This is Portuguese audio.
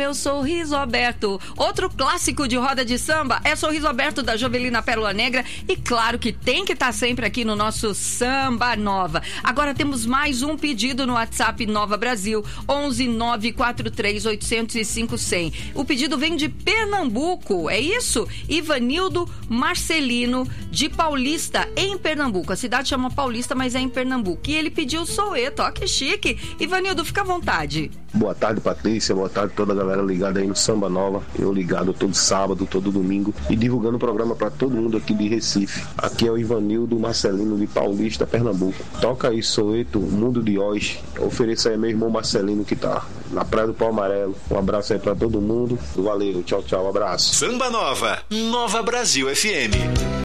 Meu sorriso aberto. Outro clássico de roda de samba é Sorriso Aberto da Jovelina Pérola Negra. E claro que tem que estar sempre aqui no nosso Samba Nova. Agora temos mais um pedido no WhatsApp Nova Brasil, 11 943 805 100. O pedido vem de Pernambuco, é isso? Ivanildo Marcelino, de Paulista, em Pernambuco. A cidade chama Paulista, mas é em Pernambuco. E ele pediu Soweto, ó que chique. Ivanildo, fica à vontade. Boa tarde, Patrícia. Boa tarde toda a galera ligada aí no Samba Nova. Eu ligado todo sábado, todo domingo e divulgando o programa para todo mundo aqui de Recife. Aqui é o Ivanildo Marcelino de Paulista, Pernambuco. Toca aí Soweto, Mundo de Oz. Ofereça aí meu irmão Marcelino que tá na Praia do Pau Amarelo. Um abraço aí para todo mundo. Valeu, tchau, tchau, abraço. Samba Nova, Nova Brasil FM.